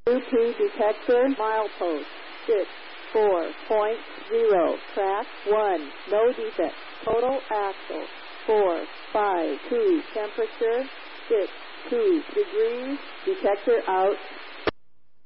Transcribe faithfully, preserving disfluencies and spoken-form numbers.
Bluetooth detector, milepost, six, four point zero, track, one, no defect, total axle, four, five, two, temperature, six, two degrees, detector out.